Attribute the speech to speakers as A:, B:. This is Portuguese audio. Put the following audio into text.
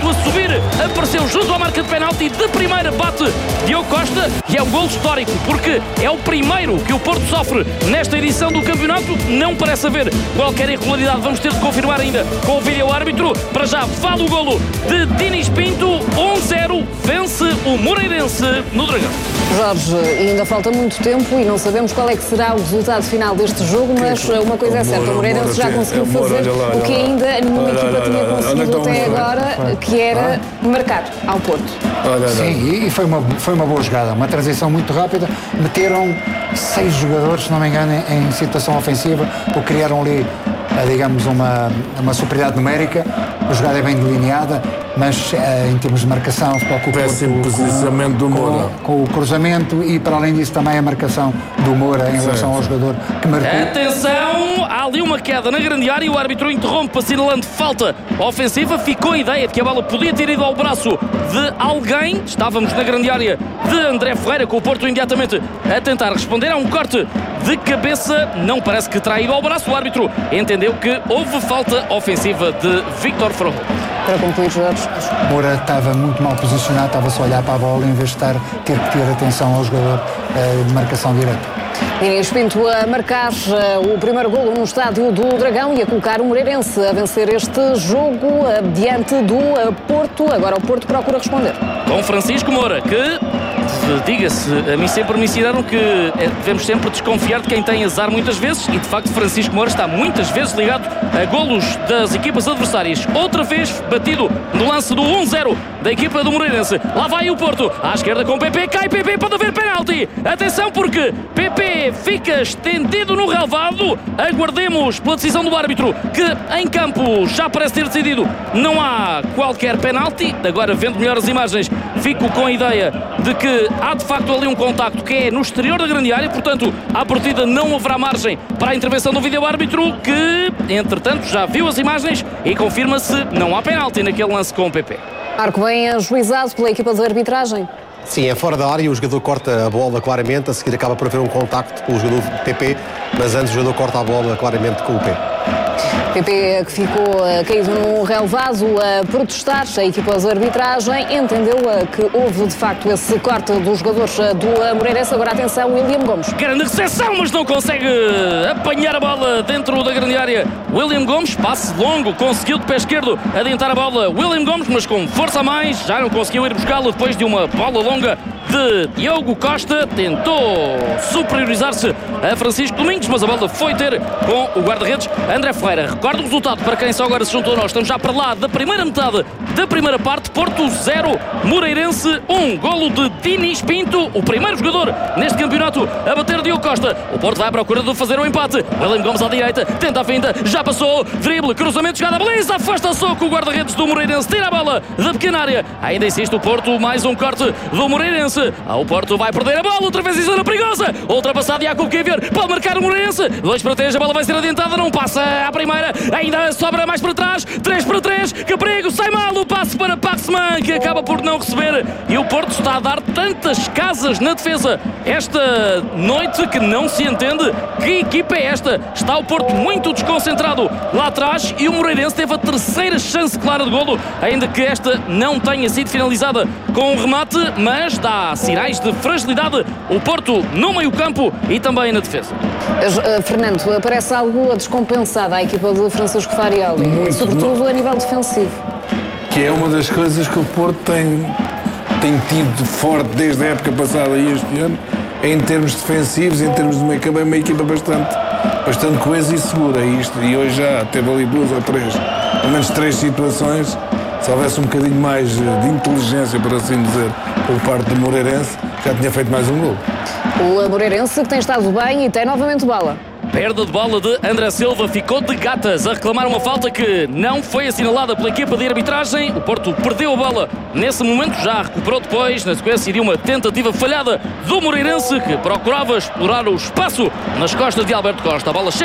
A: Porto a subir, apareceu junto à marca de penalti, de primeira bate Diogo Costa e é um golo histórico, porque é o primeiro que o Porto sofre nesta edição do campeonato. Não parece haver qualquer irregularidade, vamos ter de confirmar ainda com o vídeo-árbitro. Para já vale o golo de Dinis Pinto, 1-0, vence o Moreirense no Dragão.
B: Jorge, ainda falta muito tempo e não sabemos qual é que será o resultado final deste jogo, mas uma coisa é certa, o Moreirense já conseguiu fazer o que ainda nenhuma equipa tinha conseguido até agora, que era marcar ao Porto.
C: Sim, e foi uma boa jogada, uma transição muito rápida, meteram 6 jogadores, se não me engano, em situação ofensiva, ou criaram ali, digamos, uma superioridade numérica. A jogada é bem delineada, mas em termos de marcação, com o
D: péssimo posicionamento do Moura,
C: com o cruzamento, e para além disso também a marcação do Moura em relação ao jogador que marcou.
A: Atenção, há ali uma queda na grande área e o árbitro interrompe, assinalando falta ofensiva. Ficou a ideia de que a bola podia ter ido ao braço de alguém. Estávamos na grande área de André Ferreira, com o Porto imediatamente a tentar responder. Há um corte de cabeça, não parece que terá ido ao braço. O árbitro entendeu que houve falta ofensiva de Víctor Ferro.
B: Para concluir, Jorge,
C: Moura estava muito mal posicionado, estava-se a olhar para a bola em vez de ter que ter atenção ao jogador de marcação direta.
B: Dinis Pinto a marcar o primeiro golo no estádio do Dragão e a colocar o Moreirense a vencer este jogo diante do Porto. Agora o Porto procura responder.
A: Com Francisco Moura, que, diga-se, a mim sempre me ensinaram que devemos sempre desconfiar de quem tem azar muitas vezes, e de facto Francisco Moura está muitas vezes ligado a golos das equipas adversárias. Outra vez batido no lance do 1-0 da equipa do Moreirense. Lá vai o Porto, à esquerda com PP, cai PP, pode haver penalti. Atenção, porque PP fica estendido no relvado. Aguardemos pela decisão do árbitro, que em campo já parece ter decidido. Não há qualquer penalti. Agora, vendo melhor as imagens, fico com a ideia de que há de facto ali um contacto que é no exterior da grande área, portanto, à partida não haverá margem para a intervenção do vídeo-árbitro, que, entretanto, já viu as imagens e confirma-se não há penalti naquele lance com o PP.
B: Marco bem ajuizado pela equipa de arbitragem.
E: Sim, é fora da área, o jogador corta a bola claramente, a seguir acaba por haver um contacto com o jogador PP, mas antes o jogador corta a bola claramente com o pé.
B: PP que ficou caído no relvado a protestar. A equipa de arbitragem entendeu que houve de facto esse corte dos jogadores do Moreirense. Agora atenção, William Gomes.
A: Grande recepção, mas não consegue apanhar a bola dentro da grande área. William Gomes, passe longo, conseguiu de pé esquerdo adiantar a bola. William Gomes, mas com força a mais, já não conseguiu ir buscá-la depois de uma bola longa de Diogo Costa. Tentou superiorizar-se a Francisco Domingos, mas a bola foi ter com o guarda-redes André Ferreira. Recordo o resultado para quem só agora se juntou a nós. Estamos já para lá da primeira metade da primeira parte. Porto 0, Moreirense 1. Golo de Dinis Pinto, o primeiro jogador neste campeonato a bater Diogo Costa. O Porto vai à procura de fazer o empate. William Gomes à direita, tenta a finta, já passou, drible, cruzamento, jogada, baliza, afasta soco, o guarda-redes do Moreirense tira a bola da pequena área. Ainda insiste o Porto, mais um corte do Moreirense. O Porto vai perder a bola, outra vez em zona perigosa. Ultrapassado, Jacob Kivier, pode marcar o Moreirense. 2 para 3, a bola vai ser adiantada, não passa à primeira, ainda sobra mais para trás. 3 para 3, que perigo, sai mal o passe para Paxman, que acaba por não receber. E o Porto está a dar tantas casas na defesa esta noite que não se entende que equipa é esta. Está o Porto muito desconcentrado lá atrás e o Moreirense teve a terceira chance clara de golo, ainda que esta não tenha sido finalizada com um remate, mas dá sinais de fragilidade o Porto no meio-campo e também na defesa.
B: Fernando, parece algo descompensada a equipa de Francisco Farioli, sobretudo a nível defensivo.
D: Que é uma das coisas que o Porto tem tido forte desde a época passada e este ano, em termos defensivos, em termos de meio campo, é uma equipa bastante coesa e segura. E hoje já teve ali 2 ou 3, pelo menos 3 situações. Se houvesse um bocadinho mais de inteligência, por assim dizer, por parte do Moreirense, já tinha feito mais um gol.
B: O Moreirense que tem estado bem e tem novamente bola.
A: Perda de bola de André Silva, ficou de gatas a reclamar uma falta que não foi assinalada pela equipa de arbitragem. O Porto perdeu a bola nesse momento, já recuperou depois, na sequência de uma tentativa falhada do Moreirense, que procurava explorar o espaço nas costas de Alberto Costa. A bola chega